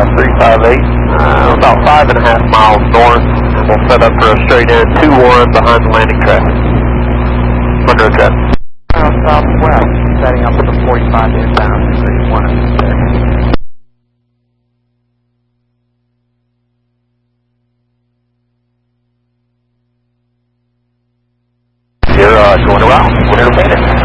358, about 5.5 miles north, and we'll set up for a straight in 2-1 behind the landing traffic. Under traffic. Southwest, setting up for the 45 inbound, 3106. You're going around, we're entertaining.